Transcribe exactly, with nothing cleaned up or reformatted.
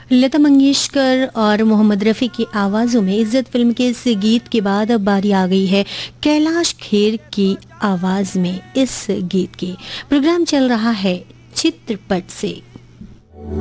लता मंगेशकर और मोहम्मद रफ़ी की आवाज़ों में इज्जत फिल्म के इस गीत के बाद अब बारी आ गई है कैलाश खेर की आवाज़ में इस गीत की। प्रोग्राम चल रहा है चित्रपट से।